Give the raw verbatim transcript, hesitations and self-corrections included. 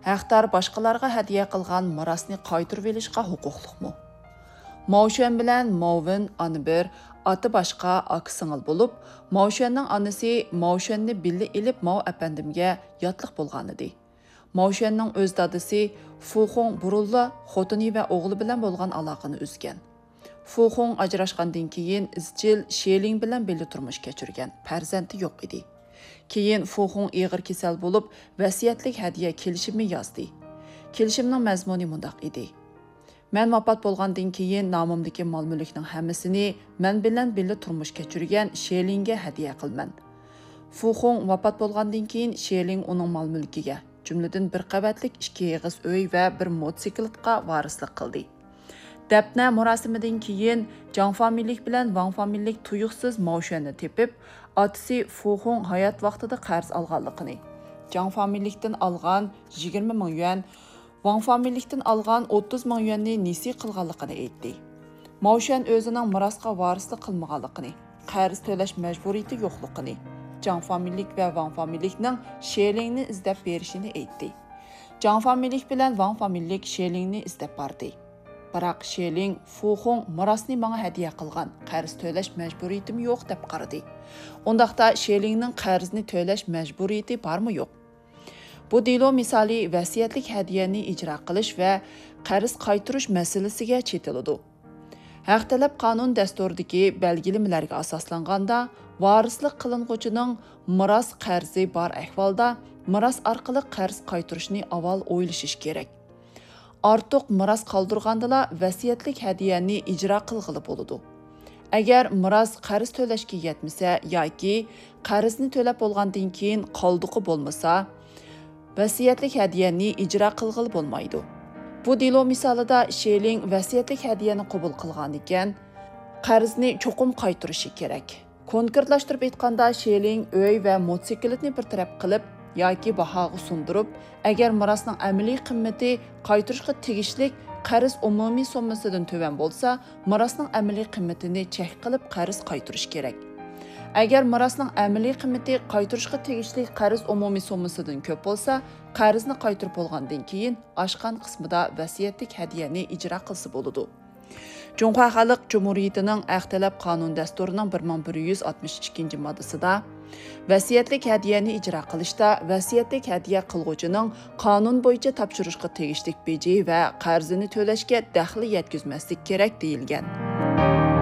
haqdor boshqalarga hadiya qilgan mirosni qaytarib olishga huquqliqmi? Maushan bilan Mauvin ana bir ota boshqa aka singil bo'lib, Maushanning onasi Maushanni billa ilib Mao apandimga yotliq bo'lgan edi. Maushanning o'z dadasi Fuxong burulla xotini va o'g'li bilan bo'lgan aloqani uzgan. Fuxong ajrashgandan keyin izchil Sheling bilan birga turmush kechirgan. Farzandi yo'q edi. Keyin Fuxong ig'ir kasal bo'lib, vasiyatlik hadiya kelishimi yozdi. Kelishimning mazmuni mundaq edi. Men vafot bo'lgandan keyin nomimdagi mol-mulkning hammasini men bilan birga turmush kechirgan Shelingga hadiya qilman. Fuxong vafot bo'lgandan keyin Sheling uning mol-mulkiga, jumladan bir qavatlik ikki eg'iz uy va bir mototsiklga varislik qildi. Dafna murosimidan keyin Jang familiyalik bilan Wang familiyalik tuyuqsiz Maushanni tepib, otasi Fuxong hayot vaqtida qarz olganligini, Jang familiyalikdan olgan yigirma ming yuan, Wang familiyalikdan olgan o'ttiz ming yuanni nesi qilganligini aytdi. Maushan o'zining mirosga varislik qilmaganligini, qarz to'lash majburiyati yo'qligini, Jang familiyalik va Wang familiyalikning Shelingni izlab berishini aytdi. Jang familiyalik bilan Wang familiyalik Shelingni izlab bordi. Biroq Sheling Fuxong mirosni menga hadiya qilgan, qarz to'lash majburiyatim yo'q deb qaradi. Undaqda Shelingning qarzni to'lash majburiyati bormi yo'q? Bu delo misoli vasiyatlik hadiyani ijro qilish va qarz qaytarish masalasiga chetiladi. Haq talab qonun dasturidagi belgilamalariga asoslanganda, varislik qilinuvchining miros qarzi bor ahvolda miros orqali qarz qaytarishni avval o'ylashish kerak. Ortiq miros qoldirgandala vasiyatlik hadiyani ijro qilg'ili bo'ladi. Agar miros qarz to'lashga yetmasa yoki qarzni to'lab bo'lgandan keyin qoldiqi bo'lmasa, vasiyatlik hadiyani ijro qilg'ili bo'lmaydi. Bu delo misolida Sheling vasiyatlik hadiyani qabul qilgan ekan, qarzni cho'qim qaytarishi kerak. Konkretlashtirib aytganda, Sheling uy va mototsiklni bir taraf qilib yoki bahoga sundirib, agar mirosning amaliy qimmati qaytarishga tegishli qarz umumiy summasidan to'van bo'lsa, mirosning amaliy qimmatini chek qilib qarz qaytarish kerak. Agar mirosning amaliy qimmati qaytarishga tegishli qarz umumiy summasidan ko'p bo'lsa, qarzni qaytarib bo'lgandan keyin oshgan qismida vasiyatlik hadiyani ijro qilsa bo'ladi. Junqo Xalq Cumhuriyetining Aqtalab qonun dasturining bir ming bir yuz oltmish ikkinchi moddasida vasiyatlik hadiyani ijro qilishda vasiyatlik hadiya qilguvchining qonun bo'yicha topshirishga tegishli beji va qarzini to'lashga daxli yetkazmaslik kerak deyilgan.